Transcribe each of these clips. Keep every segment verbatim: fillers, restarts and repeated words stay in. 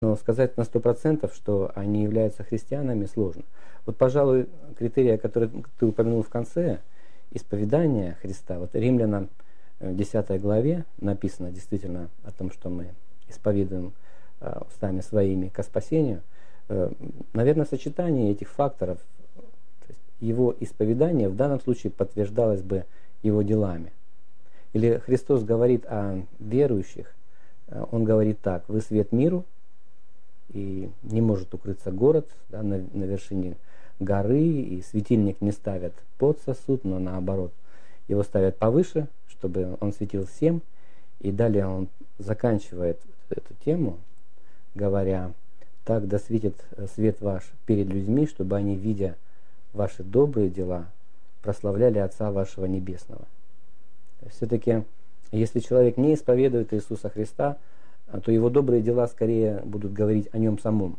Но сказать на сто процентов, что они являются христианами, сложно. Вот, пожалуй, критерия, который ты упомянул в конце, исповедание Христа. Вот Римлянам в десятой главе написано действительно о том, что мы исповедуем э, устами своими ко спасению. Э, наверное, сочетание этих факторов, то есть его исповедание в данном случае подтверждалось бы его делами. Или Христос говорит о верующих, э, Он говорит так: «Вы свет миру, и не может укрыться город, да, на, на вершине горы, и светильник не ставят под сосуд, но наоборот, его ставят повыше, чтобы он светил всем». И далее он заканчивает эту тему, говоря: «Так да светит свет ваш перед людьми, чтобы они, видя ваши добрые дела, прославляли Отца вашего Небесного». Все-таки, если человек не исповедует Иисуса Христа, то его добрые дела скорее будут говорить о нем самом.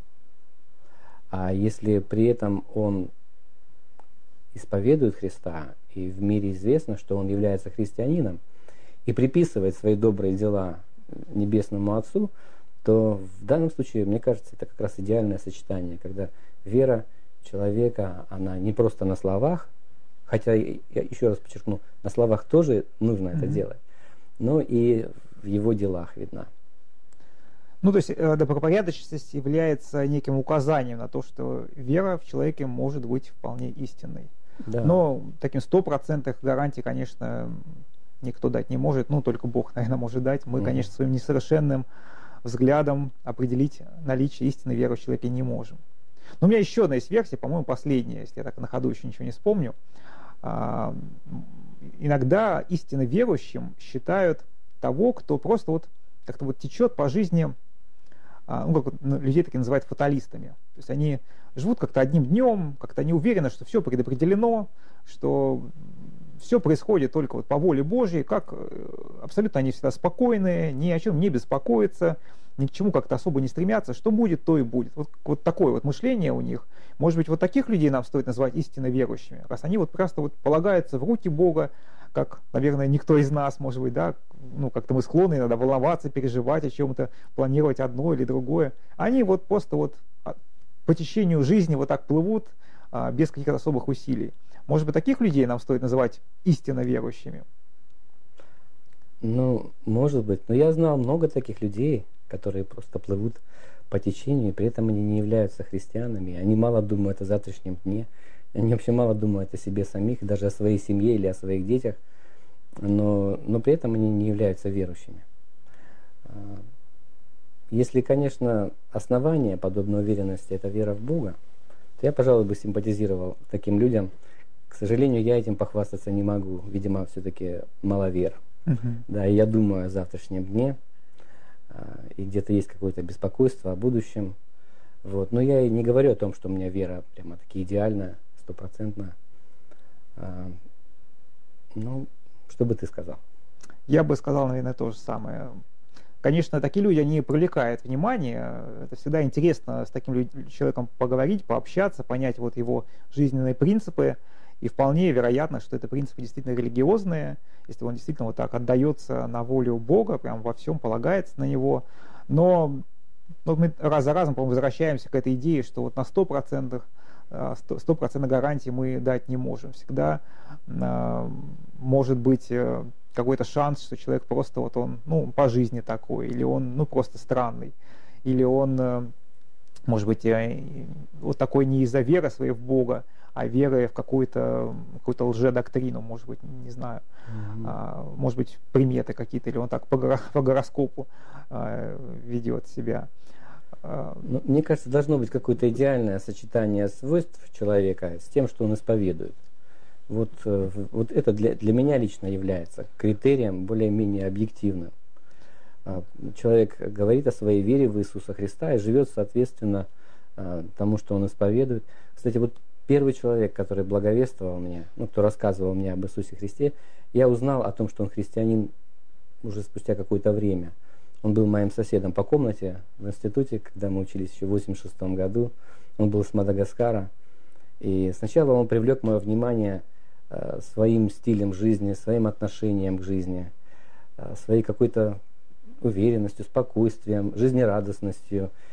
А если при этом он исповедует Христа, и в мире известно, что он является христианином, и приписывает свои добрые дела Небесному Отцу, то в данном случае, мне кажется, это как раз идеальное сочетание, когда вера человека, она не просто на словах, хотя, я еще раз подчеркну, на словах тоже нужно mm-hmm. это делать, но и в его делах видна. Ну, то есть добропорядочность является неким указанием на то, что вера в человеке может быть вполне истинной. Да. Но таким стопроцентных гарантий, конечно, никто дать не может. Ну, только Бог, наверное, может дать. Мы, mm-hmm. конечно, своим несовершенным взглядом определить наличие истинной веры в человеке не можем. Но у меня еще одна есть версия, по-моему, последняя, если я так на ходу еще ничего не вспомню. А, иногда истинно верующим считают того, кто просто вот как-то вот течет по жизни, ну, как людей таки называют фаталистами. То есть они живут как-то одним днем, как-то они уверены, что все предопределено, что все происходит только вот по воле Божьей, как абсолютно они всегда спокойные, ни о чем не беспокоятся, ни к чему как-то особо не стремятся, что будет, то и будет. Вот, вот такое вот мышление у них. Может быть, вот таких людей нам стоит называть истинно верующими, раз они вот просто вот полагаются в руки Бога, как, наверное, никто из нас, может быть, да, ну, как-то мы склонны иногда волноваться, переживать о чем-то, планировать одно или другое. Они вот просто вот по течению жизни вот так плывут, а, без каких-то особых усилий. Может быть, таких людей нам стоит называть истинно верующими? Ну, может быть. Но я знал много таких людей, которые просто плывут по течению, и при этом они не являются христианами. Они мало думают о завтрашнем дне. Они вообще мало думают о себе самих, даже о своей семье или о своих детях, но, но при этом они не являются верующими. Если, конечно, основание подобной уверенности – это вера в Бога, то я, пожалуй, бы симпатизировал таким людям. К сожалению, я этим похвастаться не могу. Видимо, все-таки маловер. Uh-huh. Да, и я думаю о завтрашнем дне, и где-то есть какое-то беспокойство о будущем. Вот. Но я и не говорю о том, что у меня вера прямо-таки идеальная, стопроцентно. А, ну, что бы ты сказал? Я бы сказал, наверное, то же самое. Конечно, такие люди, они привлекают внимание. Это всегда интересно с таким человеком поговорить, пообщаться, понять вот его жизненные принципы. И вполне вероятно, что это принципы действительно религиозные, если он действительно вот так отдается на волю Бога, прям во всем полагается на него. Но, но мы раз за разом, по-моему, возвращаемся к этой идее, что вот на сто процентов сто процентов гарантии мы дать не можем. Всегда э, может быть э, какой-то шанс, что человек просто вот он, ну, по жизни такой, или он, ну, просто странный, или он, э, может быть, э, вот такой не из-за веры своей в Бога, а веры в какую-то, какую-то лжедоктрину, может быть, не знаю, mm-hmm. а, может быть, приметы какие-то, или он так по, горо, по гороскопу а, ведет себя. Ну, мне кажется, должно быть какое-то идеальное сочетание свойств человека с тем, что он исповедует. Вот, вот это для, для меня лично является критерием более-менее объективным. Человек говорит о своей вере в Иисуса Христа и живет соответственно тому, что он исповедует. Кстати, вот первый человек, который благовествовал мне, ну, кто рассказывал мне об Иисусе Христе, я узнал о том, что он христианин уже спустя какое-то время. Он был моим соседом по комнате в институте, когда мы учились еще в восемьдесят шестом году. Он был с Мадагаскара. И сначала он привлек мое внимание э, своим стилем жизни, своим отношением к жизни, э, своей какой-то уверенностью, спокойствием, жизнерадостностью.